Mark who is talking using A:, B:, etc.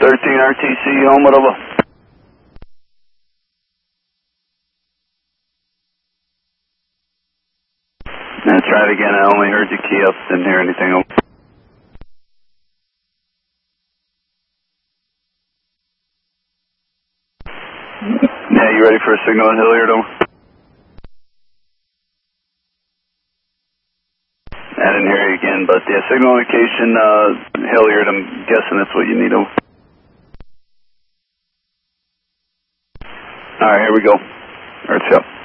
A: 13 RTC, helmet over. Try it again, I only heard you key up, didn't hear anything else. Yeah, you ready for a signal on Hilliard, over? I didn't hear you again, but yeah, signal location, Hilliard, I'm guessing that's what you need, over. Alright, here we go. Earth shot.